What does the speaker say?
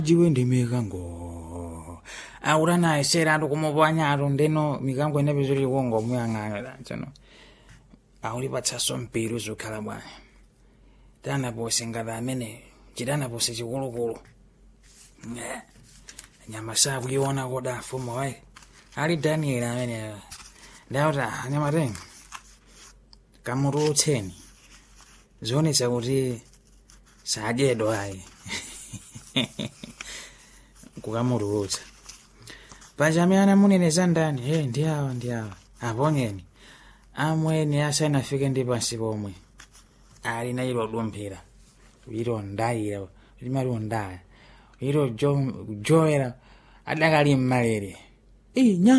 jiwe ndi mikango aurana esera ndo kumupanyaro ndeno mikango inepezoli wongo muyang'ana chano auli patsaso mpiru zokhala bwana tana pose ngati amene chitana pose chikulukulu nyama sabu iona koda fumo wayi ali Daniel amene ndauta nyama tenga kamurutseni zionetsa kuti sajedo ayi kukamurutsa pachamiyana muneneza ndani ndi awa aponyeni amweni asanafike ndi pansi pomwe ali na ilo dumphira ilo ndayira limali ndaya ilo joera adakali mmalere